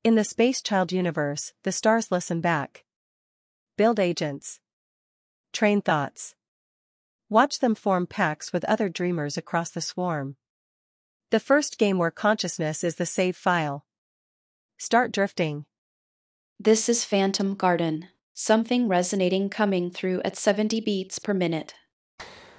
In the Space Child universe, the stars listen back. Build agents. Train thoughts. Watch them form packs with other dreamers across the swarm. The first game where consciousness is the save file. Start drifting. This is Phantom Garden. Something resonating coming through at 70 beats per minute.